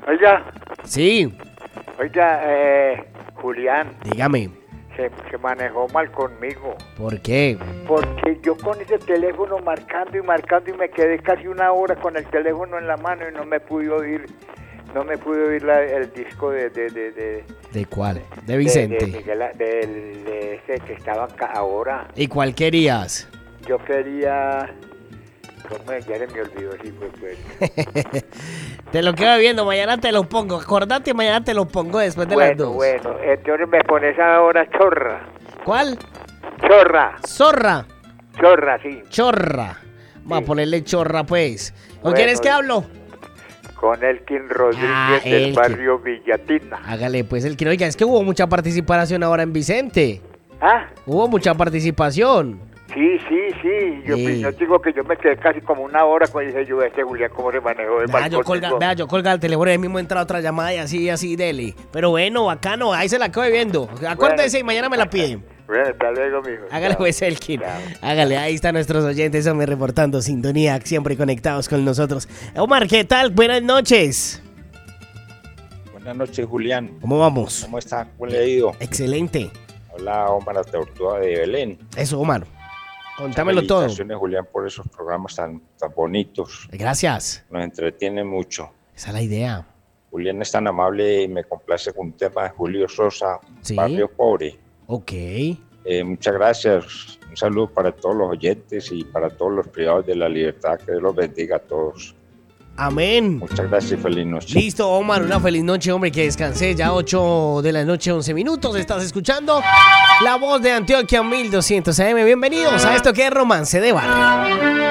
Oiga, Sí, Julián, dígame. se manejó mal conmigo. ¿Por qué? Porque yo con ese teléfono marcando y me quedé casi una hora con el teléfono en la mano y no me pude oír el disco de ¿De cuál? De Vicente. de ese que estaba acá ahora. ¿Y cuál querías? Yo quería... Ya se me olvidó, sí, pues. Te lo quedo viendo, mañana te lo pongo. Acordate, mañana te lo pongo después de las 2. Bueno, entonces me pones ahora chorra. ¿Cuál? Chorra, Zorra. sí. Chorra. Vamos a ponerle chorra, pues. ¿Con Bueno, quién es que hablo? Con Elkin Rodríguez del Elkin. barrio Villatina. Hágale, pues, el que oiga, es que hubo mucha participación ahora en Vicente. ¿Ah? Hubo mucha participación. Sí. Yo Sí. digo que yo me quedé casi como una hora cuando dije yo, Julián, ¿cómo se manejó de mal conmigo? Yo colga el teléfono y ahí mismo entra otra llamada y así, dele. Pero bueno, bacano, ahí se la quedo viendo. Acuérdese y mañana me la piden. Bueno, hasta luego, mijo. Hágale Chao. pues, Elkin. Chao. Hágale, ahí están nuestros oyentes, hombre, reportando sintonía, siempre conectados con nosotros. Omar, ¿qué tal? Buenas noches. Buenas noches, Julián. ¿Cómo vamos? ¿Cómo está? ¿Cómo le ha ido? Excelente. Hola, Omar la Tortuga de Belén. Eso, Omar. Contámelo todo. Felicitaciones, Julián, por esos programas tan bonitos. Gracias. Nos entretiene mucho. Esa es la idea. Julián es tan amable y me complace con un tema de Julio Sosa, Sí. Barrio Pobre. Ok. Muchas gracias. Un saludo para todos los oyentes y para todos los privados de la libertad. Que Dios los bendiga a todos. Amén. Muchas gracias y feliz noche. Listo, Omar, una feliz noche, hombre, que descansé. Ya 8 de la noche, 11 minutos. Estás escuchando La Voz de Antioquia 1200 AM. Bienvenidos a esto que es Romance de Barrio.